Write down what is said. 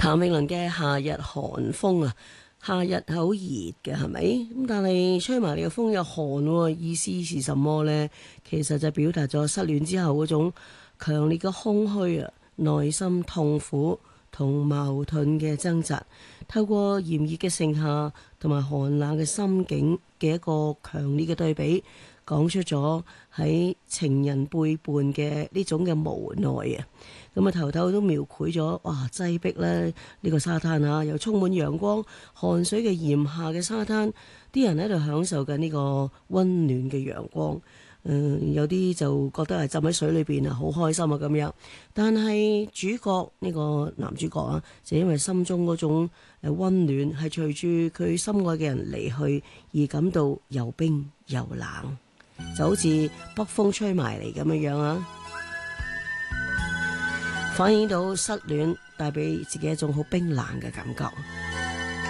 譚詠麟嘅夏日寒風啊，夏日係好熱嘅，係咪？咁但係吹埋你嘅風又寒喎，意思是什麼呢？其實就表達咗失戀之後嗰種強烈嘅空虛啊，內心痛苦同矛盾嘅掙扎，透過炎熱嘅盛夏同埋寒冷嘅心境嘅一個強烈嘅對比，講出咗喺情人背叛嘅呢種嘅無奈啊！咁啊，頭頭都描繪咗哇擠迫咧呢個沙灘啊，又充滿陽光、汗水嘅炎夏嘅沙灘，啲人喺度享受緊呢個溫暖嘅陽光。有啲就覺得係浸喺水裏邊啊，好開心啊咁樣。但係主角呢個男主角啊，就因為心中嗰種溫暖係隨住佢心愛嘅人離去而感到又冰又冷，就好似北風吹埋嚟咁樣樣啊！反映到失戀帶俾自己一種好冰冷嘅感覺。